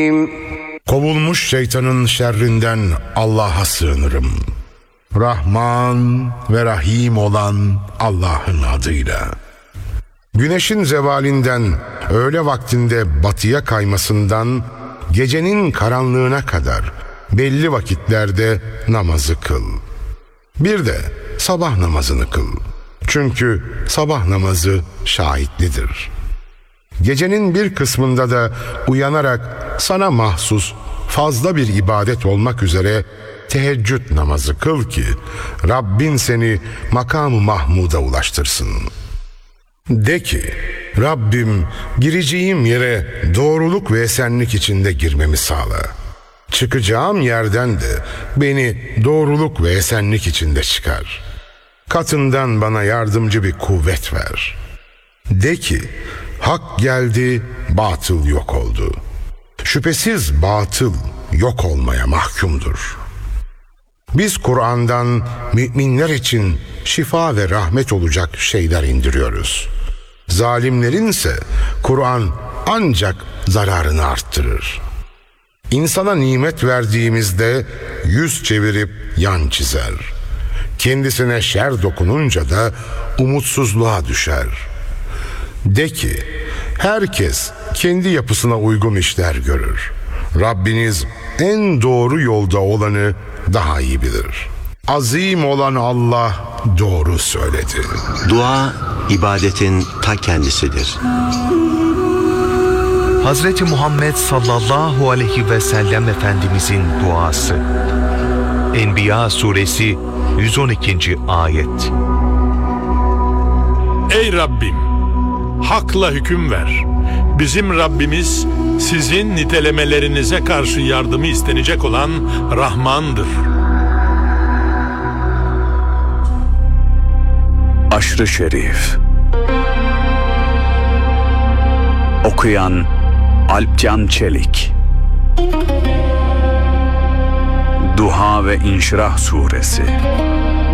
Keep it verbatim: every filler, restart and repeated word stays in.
Kovulmuş şeytanın şerrinden Allah'a sığınırım. Rahman ve Rahim olan Allah'ın adıyla. Güneşin zevalinden, öğle vaktinde batıya kaymasından, gecenin karanlığına kadar belli vakitlerde namazı kıl. Bir de sabah namazını kıl. Çünkü sabah namazı şahitlidir. Gecenin bir kısmında da uyanarak sana mahsus fazla bir ibadet olmak üzere teheccüd namazı kıl ki Rabbin seni makam-ı mahmuda ulaştırsın. De ki, Rabbim gireceğim yere doğruluk ve esenlik içinde girmemi sağla. Çıkacağım yerden de beni doğruluk ve esenlik içinde çıkar. Katından bana yardımcı bir kuvvet ver. De ki, hak geldi, batıl yok oldu. Şüphesiz batıl yok olmaya mahkumdur. Biz Kur'an'dan müminler için şifa ve rahmet olacak şeyler indiriyoruz. Zalimlerin ise Kur'an ancak zararını arttırır. İnsana nimet verdiğimizde yüz çevirip yan çizer. Kendisine şer dokununca da umutsuzluğa düşer. De ki, herkes kendi yapısına uygun işler görür. Rabbiniz en doğru yolda olanı daha iyi bilir. Azim olan Allah doğru söyledi. Dua, ibadetin ta kendisidir. Hazreti Muhammed sallallahu aleyhi ve sellem Efendimizin duası. Enbiya suresi yüz on ikinci ayet. Ey Rabbim! Hakla hüküm ver. Bizim Rabbimiz sizin nitelemelerinize karşı yardımı istenecek olan Rahmandır. Aşr-ı Şerif. Okuyan Alpcan Çelik. Duha ve İnşirah Suresi.